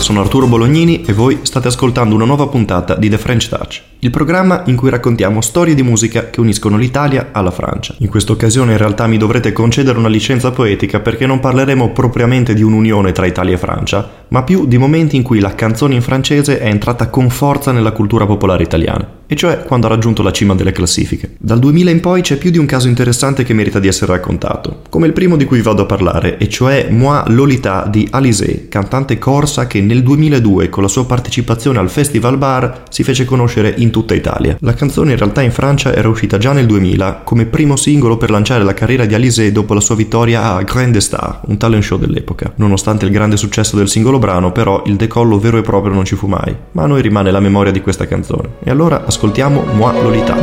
sono Arturo Bolognini e voi state ascoltando una nuova puntata di The French Touch, il programma in cui raccontiamo storie di musica che uniscono l'Italia alla Francia. In questa occasione in realtà mi dovrete concedere una licenza poetica perché non parleremo propriamente di un'unione tra Italia e Francia, ma più di momenti in cui la canzone in francese è entrata con forza nella cultura popolare italiana, e cioè quando ha raggiunto la cima delle classifiche. Dal 2000 in poi c'è più di un caso interessante che merita di essere raccontato, come il primo di cui vado a parlare, e cioè Moi Lolita di Alizée, cantante corsa che nel 2002 con la sua partecipazione al Festival Bar si fece conoscere in tutta Italia. La canzone in realtà in Francia era uscita già nel 2000 come primo singolo per lanciare la carriera di Alizée dopo la sua vittoria a Grande Star, un talent show dell'epoca. Nonostante il grande successo del singolo brano, però il decollo vero e proprio non ci fu mai, ma a noi rimane la memoria di questa canzone. E allora ascoltiamo Moi Lolita.